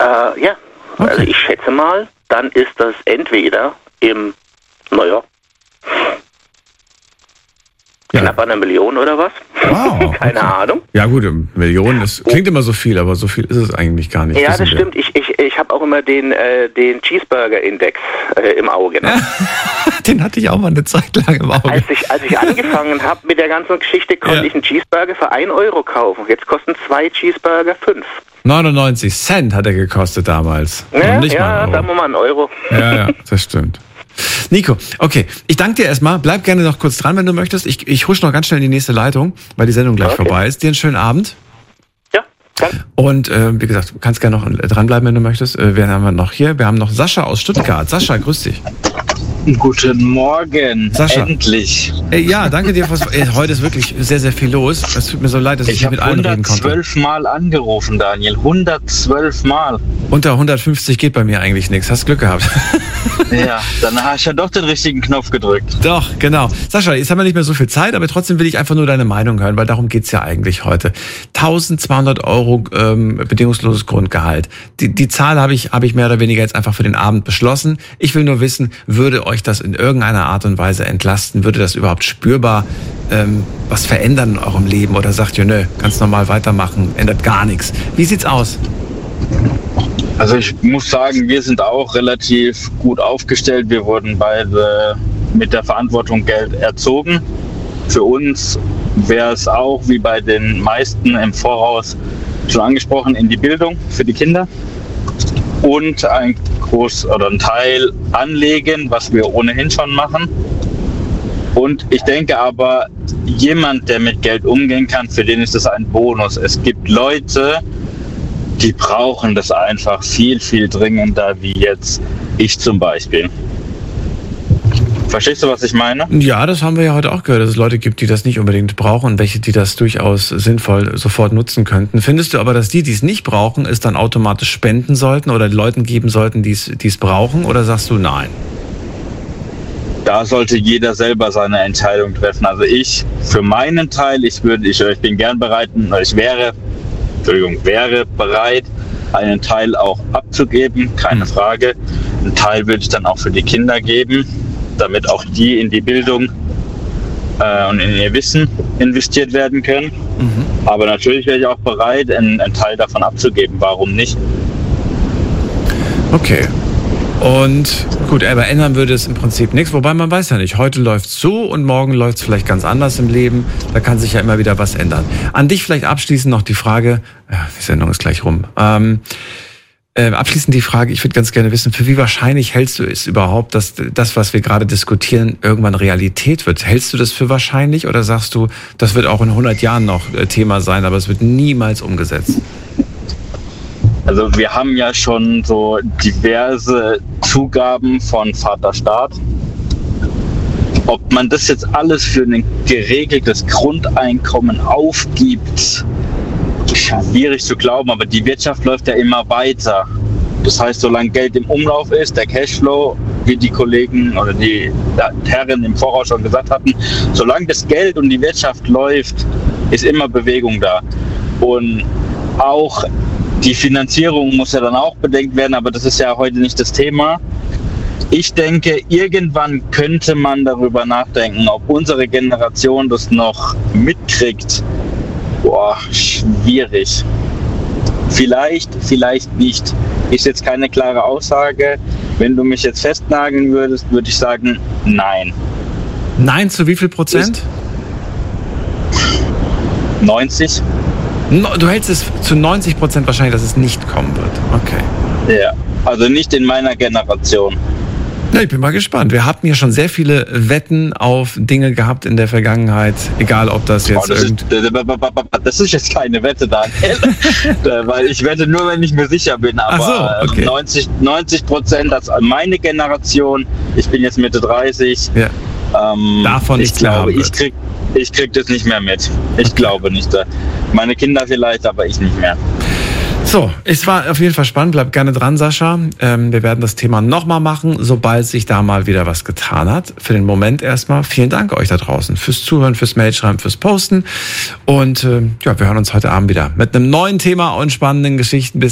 Ja. Okay. Also ich schätze mal, dann ist das entweder im, knapp an 1 Million oder was? Wow. Keine Ahnung. Ja gut, Millionen, das klingt immer so viel, aber so viel ist es eigentlich gar nicht. Ja, das stimmt. Ich habe auch immer den Cheeseburger-Index im Auge. Ne? Den hatte ich auch mal eine Zeit lang im Auge. Als ich angefangen habe mit der ganzen Geschichte, konnte ich einen Cheeseburger für 1 Euro kaufen. Jetzt kosten 2 Cheeseburger 5. 99 Cent hat er gekostet damals. Ja, sagen wir mal 1 Euro. Ja, das stimmt. Nico, okay, ich danke dir erstmal. Bleib gerne noch kurz dran, wenn du möchtest. Ich husch noch ganz schnell in die nächste Leitung, weil die Sendung gleich vorbei ist. Dir einen schönen Abend. Ja, danke. Und wie gesagt, du kannst gerne noch dranbleiben, wenn du möchtest. Wen haben wir noch hier? Wir haben noch Sascha aus Stuttgart. Sascha, grüß dich. Guten Morgen, Sascha. Endlich. Ja, danke dir. Heute ist wirklich sehr, sehr viel los. Es tut mir so leid, dass ich nicht mit allen reden konnte. Ich habe 112 Mal angerufen, Daniel. 112 Mal. Unter 150 geht bei mir eigentlich nichts. Hast Glück gehabt. Ja, dann hast du ja doch den richtigen Knopf gedrückt. Doch, genau. Sascha, jetzt haben wir nicht mehr so viel Zeit, aber trotzdem will ich einfach nur deine Meinung hören, weil darum geht's ja eigentlich heute. 1.200 € bedingungsloses Grundgehalt. Die Zahl habe ich mehr oder weniger jetzt einfach für den Abend beschlossen. Ich will nur wissen, würde euch das in irgendeiner Art und Weise entlasten? Würde das überhaupt spürbar was verändern in eurem Leben? Oder sagt ihr, nö, ganz normal weitermachen, ändert gar nichts? Wie sieht's aus? Also ich muss sagen, wir sind auch relativ gut aufgestellt. Wir wurden beide mit der Verantwortung Geld erzogen. Für uns wäre es auch, wie bei den meisten im Voraus schon angesprochen, in die Bildung für die Kinder. Und ein Teil anlegen, was wir ohnehin schon machen. Und ich denke aber, jemand, der mit Geld umgehen kann, für den ist es ein Bonus. Es gibt Leute, die brauchen das einfach viel, viel dringender, wie jetzt ich zum Beispiel. Verstehst du, was ich meine? Ja, das haben wir ja heute auch gehört, dass es Leute gibt, die das nicht unbedingt brauchen und welche, die das durchaus sinnvoll sofort nutzen könnten. Findest du aber, dass die es nicht brauchen, es dann automatisch spenden sollten oder Leuten geben sollten, die es brauchen? Oder sagst du nein? Da sollte jeder selber seine Entscheidung treffen. Also ich, für meinen Teil, ich bin gern bereit, wäre bereit, einen Teil auch abzugeben, keine Frage. Einen Teil würde ich dann auch für die Kinder geben, damit auch die in die Bildung und in ihr Wissen investiert werden können. Aber natürlich wäre ich auch bereit, einen Teil davon abzugeben. Warum nicht? Okay. Und gut, aber ändern würde es im Prinzip nichts. Wobei man weiß ja nicht, heute läuft es so und morgen läuft es vielleicht ganz anders im Leben. Da kann sich ja immer wieder was ändern. An dich vielleicht abschließend noch die Frage, die Sendung ist gleich rum. Abschließend die Frage, ich würde ganz gerne wissen, für wie wahrscheinlich hältst du es überhaupt, dass das, was wir gerade diskutieren, irgendwann Realität wird? Hältst du das für wahrscheinlich oder sagst du, das wird auch in 100 Jahren noch Thema sein, aber es wird niemals umgesetzt? Also wir haben ja schon so diverse Zugaben von Vaterstaat. Ob man das jetzt alles für ein geregeltes Grundeinkommen aufgibt, schwierig zu glauben, aber die Wirtschaft läuft ja immer weiter. Das heißt, solange Geld im Umlauf ist, der Cashflow, wie die Kollegen oder die Herren im Voraus schon gesagt hatten, solange das Geld und die Wirtschaft läuft, ist immer Bewegung da. Und auch die Finanzierung muss ja dann auch bedenkt werden, aber das ist ja heute nicht das Thema. Ich denke, irgendwann könnte man darüber nachdenken, ob unsere Generation das noch mitkriegt. Boah, schwierig. Vielleicht nicht. Ist jetzt keine klare Aussage. Wenn du mich jetzt festnageln würdest, würde ich sagen, nein. Nein, zu wie viel Prozent? 90. Du hältst es zu 90% wahrscheinlich, dass es nicht kommen wird. Okay. Ja, also nicht in meiner Generation. Ja, ich bin mal gespannt. Wir hatten ja schon sehr viele Wetten auf Dinge gehabt in der Vergangenheit. Egal, ob das jetzt das ist jetzt keine Wette, Daniel. Weil ich wette nur, wenn ich mir sicher bin. Aber ach so, okay. 90%, das meine Generation. Ich bin jetzt Mitte 30. Ja. Davon nichts mehr haben wird. Ich krieg das nicht mehr mit. Ich glaube nicht. Meine Kinder vielleicht, aber ich nicht mehr. So, es war auf jeden Fall spannend. Bleib gerne dran, Sascha. Wir werden das Thema nochmal machen, sobald sich da mal wieder was getan hat. Für den Moment erstmal vielen Dank euch da draußen fürs Zuhören, fürs Mailschreiben, fürs Posten. Und wir hören uns heute Abend wieder mit einem neuen Thema und spannenden Geschichten. Bis